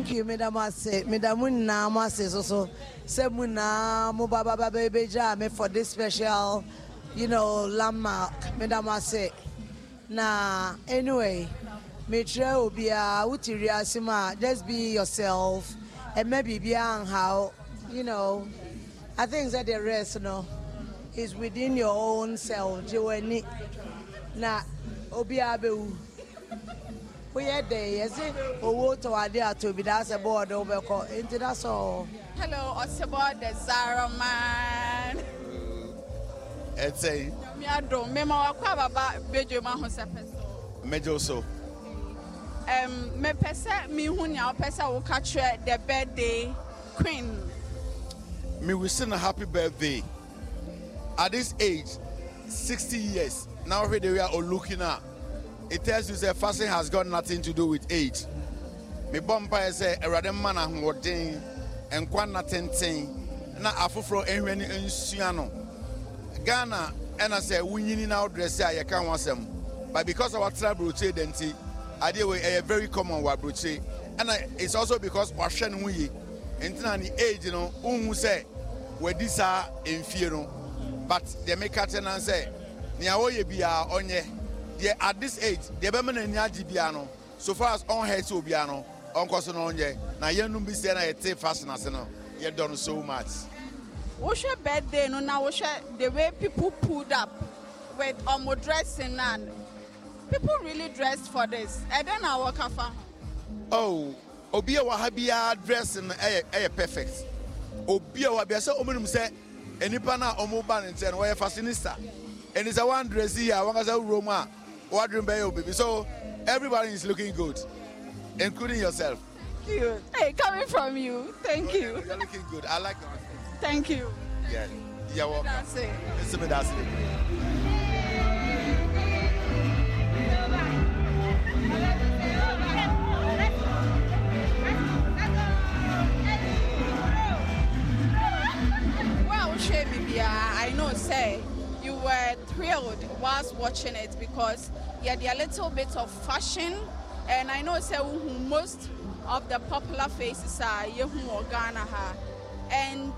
Thank you, Madam Ase. Madam Muna Mase so Semuna Mubaba Baby Jam for this special, landmark, Madam Ase. Nah, anyway, Mitra will be a Utiria Sima, just be yourself and maybe beyond how, I think that the rest, is within your own self. Joani. Nah, Obiabu. We are there, is it? Or to idea to be that's a board over into that's all. Hello, it's about the Zara man. It's a Miado, Memo, about Bedroom Hosepeso. Mejoso. Me pesa, me hunya, pesa will catch the birthday queen. Me wish a happy birthday. At this age, 60 years, now we are all looking at. It tells you that fasting has got nothing to do with age. Me bomba say a radem man and wording and quana tenting. Na afufro enweni ensuano. Ghana and I say we now dress ya can want them. But because our tribe rotate denti, I deal with a very common word rotate. And it's also because washen we into an age, who say where these are in fear. But they make a and say, Niaoye be our onye. At this age, the women in Yajibiano, so far as on head to Biano, on Cosononye, now you know be saying I take fashion as you done so much. What's your birthday? No, now the way people pulled up with dressing and people really dressed for this. And then I walk off. Oh, Obia Wahabia dressing a perfect. Obia Wabia so omunum say, any pana omoban and say, why a fashionista. And it's a one dress here, one as a Roma. Baby. So everybody is looking good, including yourself. Thank you. Hey, coming from you. Thank you. You're looking good. I like your outfit. Thank you. Yeah. You're welcome. That's it. That's it. Well, Shemibia, I know, say. You were thrilled whilst watching it because you had a little bit of fashion, and I know say most of the popular faces are Yehu or Ghana, and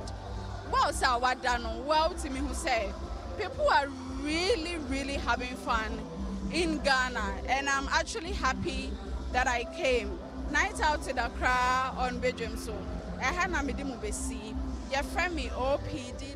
well to me who say people are really having fun in Ghana, and I'm actually happy that I came. Night out to the crowd on Bedroom, so I had na medimu besi. Your friend me OPD.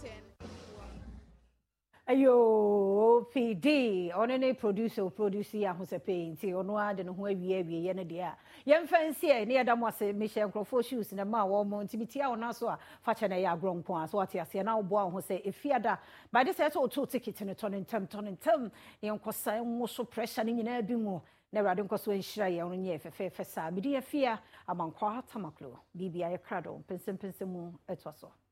Ayo PD on any producer ya who say paint or no ad and who we yen dear. Yen fancy near Damwase Michelle Crawford shoes in a ma or Montibitia or Nassau, Fachana ya grown points, what you see now born who say if fiada by this set or 2 tickets in a ton in term, young Cossa also pressure in Erbimo. Never don't cost when shy on ye for fair Fessa, be dear fear among Qua Tamaklo, BBI a cradle, Pensum, et was so.